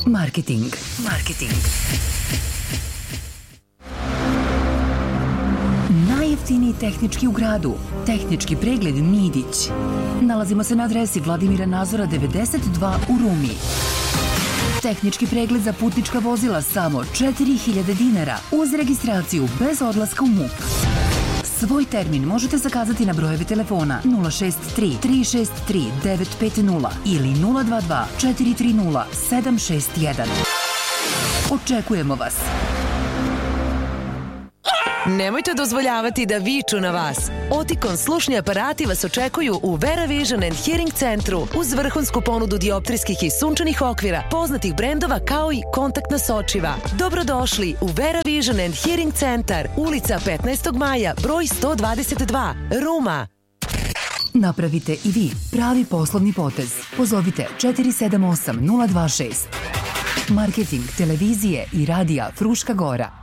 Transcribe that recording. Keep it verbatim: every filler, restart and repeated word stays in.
Marketing. Marketing. Najjeftiniji tehnički u gradu. Tehnički pregled Midić. Nalazimo se na adresi Vladimira Nazora devedeset dva u Rumi. Tehnički pregled za putnička vozila samo četiri hiljade dinara uz registraciju bez odlaska u M U P. Svoj termin možete zakazati na brojeve telefona nula šest tri tri šest tri devet pet nula ili nula dva dva četiri tri nula sedam šest jedan. Očekujemo vas! Nemojte dozvoljavati da viču na vas. Oticon slušni aparati vas očekuju u Vera Vision and Hearing centru uz vrhunsku ponudu dioptrijskih i sunčanih okvira, poznatih brendova kao i kontaktna sočiva. Dobrodošli u Vera Vision and Hearing centar, ulica petnaestog maja, broj sto dvadeset dva, Ruma. Napravite i vi pravi poslovni potez. Pozovite četiri sedam osam nula dva šest. Marketing televizije i radija Fruška Gora.